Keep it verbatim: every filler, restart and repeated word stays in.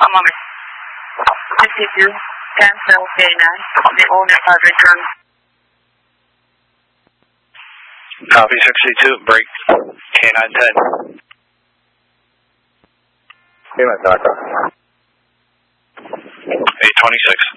A moment. fifty-two, cancel K nine. The owner has returned. Copy sixty-two, break K nine ten. K nine Taco. eight twenty-six.